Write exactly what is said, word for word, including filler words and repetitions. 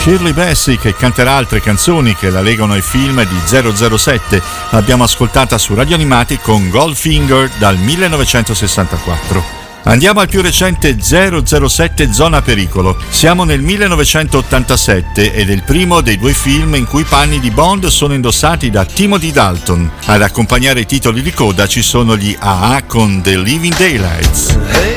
Shirley Bassey, che canterà altre canzoni che la legano ai film di zero zero sette. L'abbiamo ascoltata su Radio Animati con Goldfinger dal millenovecentosessantaquattro. Andiamo al più recente zero zero sette Zona Pericolo. Siamo nel millenovecentottantasette ed è il primo dei due film in cui i panni di Bond sono indossati da Timothy Dalton. Ad accompagnare i titoli di coda ci sono gli A A con The Living Daylights.